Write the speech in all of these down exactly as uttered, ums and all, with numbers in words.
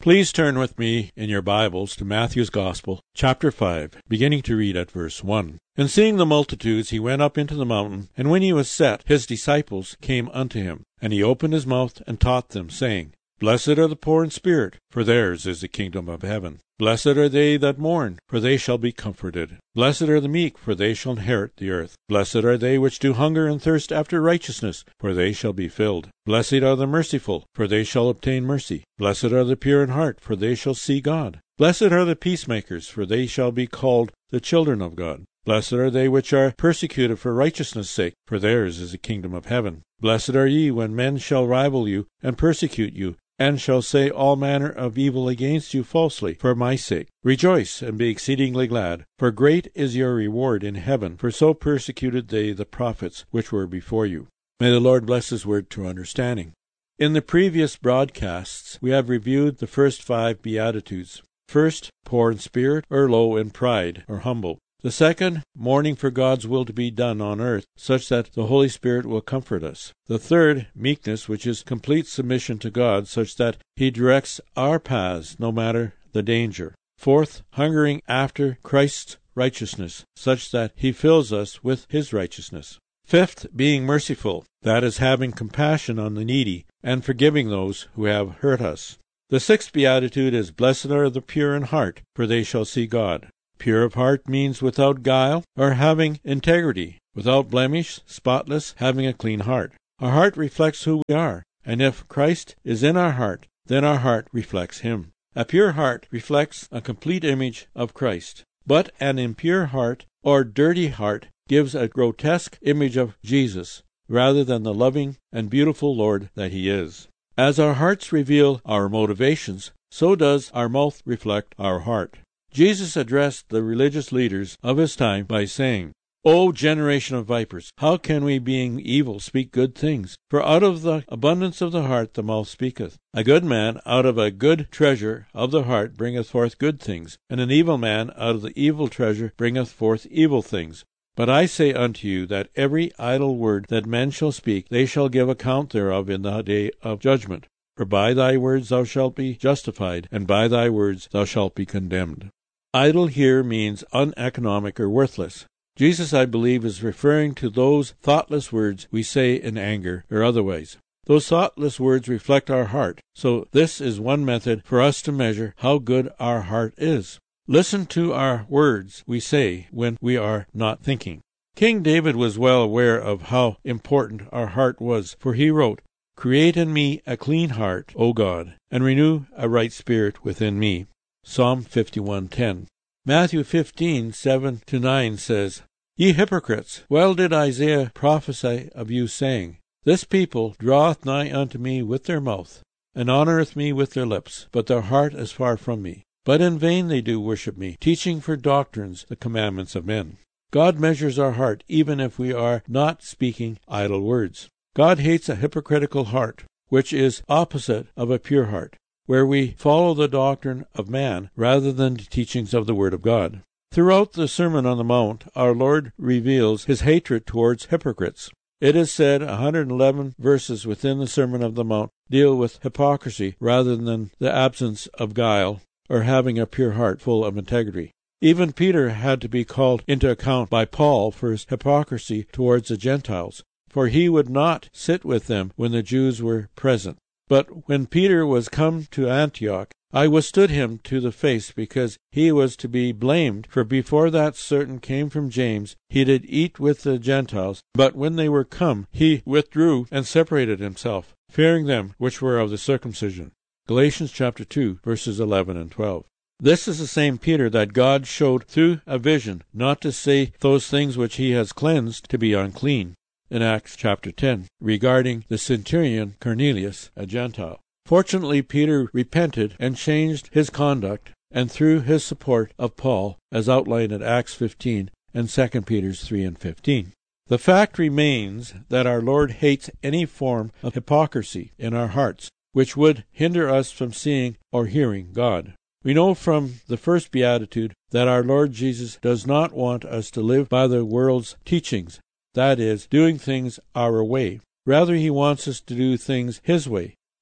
Please turn with me in your Bibles to Matthew's Gospel, chapter five, beginning to read at verse one. And seeing the multitudes, he went up into the mountain, and when he was set, his disciples came unto him. And he opened his mouth and taught them, saying, Blessed are the poor in spirit, for theirs is the kingdom of heaven. Blessed are they that mourn, for they shall be comforted. Blessed are the meek, for they shall inherit the earth. Blessed are they which do hunger and thirst after righteousness, for they shall be filled. Blessed are the merciful, for they shall obtain mercy. Blessed are the pure in heart, for they shall see God. Blessed are the peacemakers, for they shall be called the children of God. Blessed are they which are persecuted for righteousness' sake, for theirs is the kingdom of heaven. Blessed are ye when men shall rival you, and persecute you, and shall say all manner of evil against you falsely, for my sake. Rejoice, and be exceedingly glad, for great is your reward in heaven, for so persecuted they the prophets which were before you. May the Lord bless his word to understanding. In the previous broadcasts, we have reviewed the first five Beatitudes. First, poor in spirit, or low in pride, or humble. The second, mourning for God's will to be done on earth, such that the Holy Spirit will comfort us. The third, meekness, which is complete submission to God, such that he directs our paths, no matter the danger. Fourth, hungering after Christ's righteousness, such that he fills us with his righteousness. Fifth, being merciful, that is, having compassion on the needy, and forgiving those who have hurt us. The sixth beatitude is, Blessed are the pure in heart, for they shall see God. Pure of heart means without guile, or having integrity, without blemish, spotless, having a clean heart. Our heart reflects who we are, and if Christ is in our heart, then our heart reflects him. A pure heart reflects a complete image of Christ, but an impure heart, or dirty heart, gives a grotesque image of Jesus, rather than the loving and beautiful Lord that he is. As our hearts reveal our motivations, so does our mouth reflect our heart. Jesus addressed the religious leaders of his time by saying, O generation of vipers, how can we, being evil, speak good things? For out of the abundance of the heart the mouth speaketh. A good man out of a good treasure of the heart bringeth forth good things, and an evil man out of the evil treasure bringeth forth evil things. But I say unto you that every idle word that men shall speak, they shall give account thereof in the day of judgment. For by thy words thou shalt be justified, and by thy words thou shalt be condemned. Idle here means uneconomic or worthless. Jesus, I believe, is referring to those thoughtless words we say in anger or otherwise. Those thoughtless words reflect our heart, so this is one method for us to measure how good our heart is. Listen to our words we say when we are not thinking. King David was well aware of how important our heart was, for he wrote, Create in me a clean heart, O God, and renew a right spirit within me. Psalm fifty-one ten. Matthew fifteen seven to nine says, Ye hypocrites, well did Isaiah prophesy of you, saying, This people draweth nigh unto me with their mouth, and honoureth me with their lips, but their heart is far from me. But in vain they do worship me, teaching for doctrines the commandments of men. God measures our heart, even if we are not speaking idle words. God hates a hypocritical heart, which is opposite of a pure heart, where we follow the doctrine of man rather than the teachings of the Word of God. Throughout the Sermon on the Mount, our Lord reveals his hatred towards hypocrites. It is said one hundred eleven verses within the Sermon on the Mount deal with hypocrisy rather than the absence of guile or having a pure heart full of integrity. Even Peter had to be called into account by Paul for his hypocrisy towards the Gentiles, for he would not sit with them when the Jews were present. But when Peter was come to Antioch, I withstood him to the face, because he was to be blamed. For before that certain came from James, he did eat with the Gentiles. But when they were come, he withdrew and separated himself, fearing them which were of the circumcision. Galatians chapter two, verses eleven and twelve. This is the same Peter that God showed through a vision not to say those things which he has cleansed to be unclean, in Acts chapter ten, regarding the centurion Cornelius, a Gentile. Fortunately, Peter repented and changed his conduct, and through his support of Paul, as outlined in Acts fifteen and Second Peter three and fifteen. The fact remains that our Lord hates any form of hypocrisy in our hearts, which would hinder us from seeing or hearing God. We know from the first beatitude that our Lord Jesus does not want us to live by the world's teachings, that is, doing things our way. Rather, he wants us to do things his way.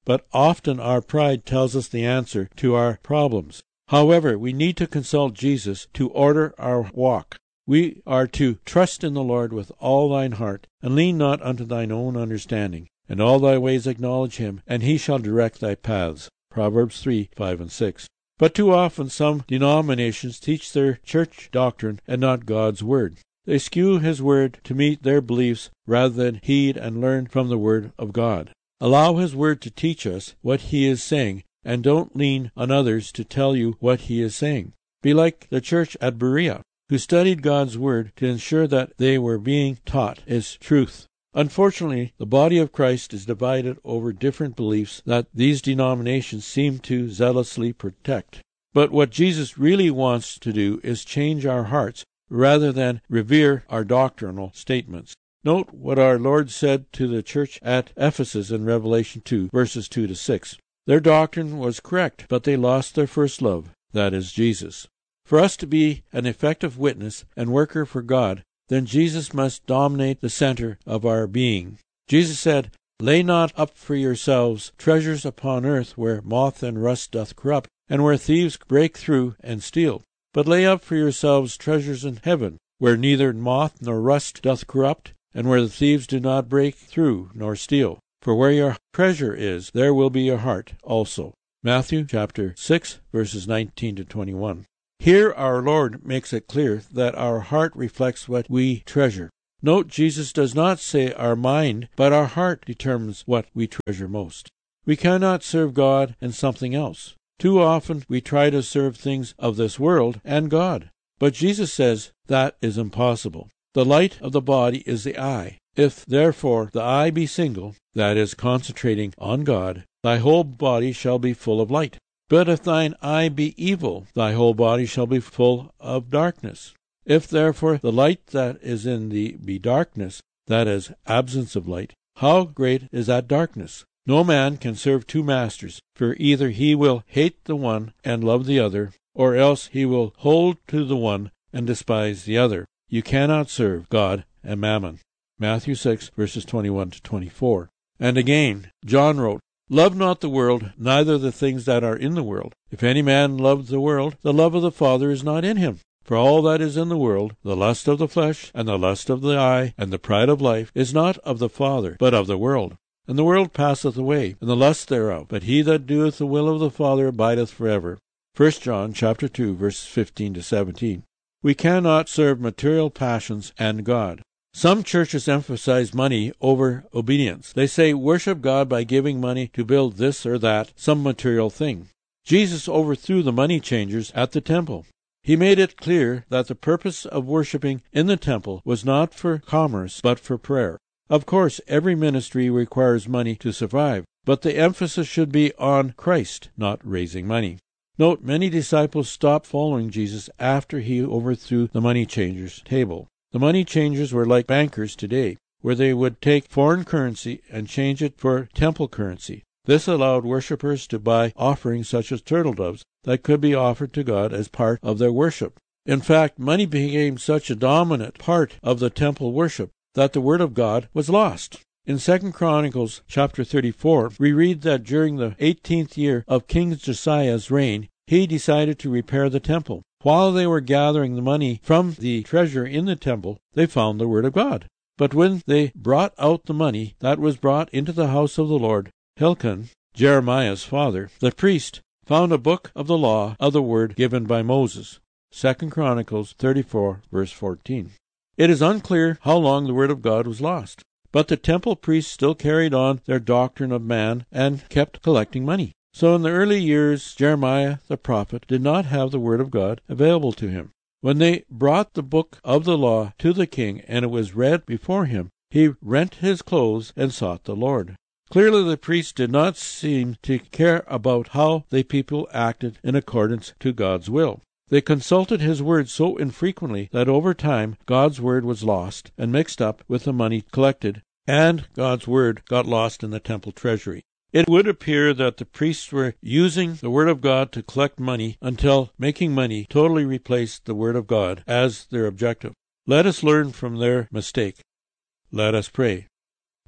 but often our pride tells us the answer to our problems. However, we need to consult Jesus to order our walk. We are to trust in the Lord with all thine heart, and lean not unto thine own understanding. In all thy ways acknowledge him, and he shall direct thy paths. Proverbs three, five, and six. But too often some denominations teach their church doctrine and not God's word. They skew his word to meet their beliefs rather than heed and learn from the word of God. Allow his word to teach us what he is saying, and don't lean on others to tell you what he is saying. Be like the church at Berea, who studied God's word to ensure that they were being taught his truth. Unfortunately, the body of Christ is divided over different beliefs that these denominations seem to zealously protect. But what Jesus really wants to do is change our hearts rather than revere our doctrinal statements. Note what our Lord said to the church at Ephesus in Revelation two, verses two to six. Their doctrine was correct, but they lost their first love, that is Jesus. For us to be an effective witness and worker for God, then Jesus must dominate the center of our being. Jesus said, Lay not up for yourselves treasures upon earth, where moth and rust doth corrupt, and where thieves break through and steal. But lay up for yourselves treasures in heaven, where neither moth nor rust doth corrupt, and where the thieves do not break through nor steal. For where your treasure is, there will be your heart also. Matthew chapter six, verses nineteen to twenty-one. Here our Lord makes it clear that our heart reflects what we treasure. Note, Jesus does not say our mind, but our heart determines what we treasure most. We cannot serve God and something else. Too often we try to serve things of this world and God. But Jesus says that is impossible. The light of the body is the eye. If, therefore, the eye be single, that is, concentrating on God, thy whole body shall be full of light. But if thine eye be evil, thy whole body shall be full of darkness. If therefore the light that is in thee be darkness, that is, absence of light, how great is that darkness? No man can serve two masters, for either he will hate the one and love the other, or else he will hold to the one and despise the other. You cannot serve God and mammon. Matthew six, verses twenty-one to twenty-four. And again, John wrote, Love not the world, neither the things that are in the world. If any man love the world, the love of the Father is not in him. For all that is in the world, the lust of the flesh, and the lust of the eye, and the pride of life, is not of the Father, but of the world. And the world passeth away, and the lust thereof. But he that doeth the will of the Father abideth forever. First John chapter two, verses fifteen to seventeen. We cannot serve material passions and God. Some churches emphasize money over obedience. They say worship God by giving money to build this or that, some material thing. Jesus overthrew the money changers at the temple. He made it clear that the purpose of worshiping in the temple was not for commerce, but for prayer. Of course, every ministry requires money to survive, but the emphasis should be on Christ, not raising money. Note, many disciples stopped following Jesus after he overthrew the money changers' table. The money changers were like bankers today, where they would take foreign currency and change it for temple currency. This allowed worshippers to buy offerings such as turtle doves that could be offered to God as part of their worship. In fact, money became such a dominant part of the temple worship that the word of God was lost. In Second Chronicles chapter thirty-four, we read that during the eighteenth year of King Josiah's reign, he decided to repair the temple. While they were gathering the money from the treasure in the temple, they found the word of God. But when they brought out the money that was brought into the house of the Lord, Hilkiah, Jeremiah's father, the priest, found a book of the law of the word given by Moses. Second Chronicles thirty-four, verse fourteen. It is unclear how long the word of God was lost, but the temple priests still carried on their doctrine of man and kept collecting money. So in the early years, Jeremiah the prophet did not have the word of God available to him. When they brought the book of the law to the king and it was read before him, he rent his clothes and sought the Lord. Clearly the priests did not seem to care about how the people acted in accordance to God's will. They consulted his word so infrequently that over time God's word was lost and mixed up with the money collected, and God's word got lost in the temple treasury. It would appear that the priests were using the word of God to collect money until making money totally replaced the word of God as their objective. Let us learn from their mistake. Let us pray.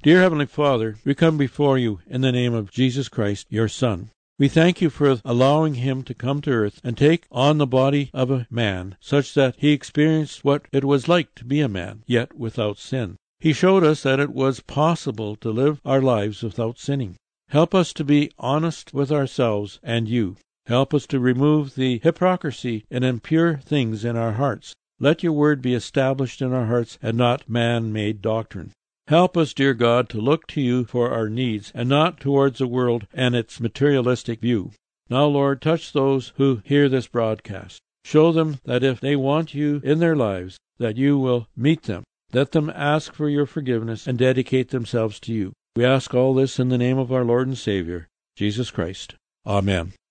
Dear Heavenly Father, we come before you in the name of Jesus Christ, your Son. We thank you for allowing him to come to earth and take on the body of a man, such that he experienced what it was like to be a man, yet without sin. He showed us that it was possible to live our lives without sinning. Help us to be honest with ourselves and you. Help us to remove the hypocrisy and impure things in our hearts. Let your word be established in our hearts and not man-made doctrine. Help us, dear God, to look to you for our needs and not towards the world and its materialistic view. Now, Lord, touch those who hear this broadcast. Show them that if they want you in their lives, that you will meet them. Let them ask for your forgiveness and dedicate themselves to you. We ask all this in the name of our Lord and Savior, Jesus Christ. Amen.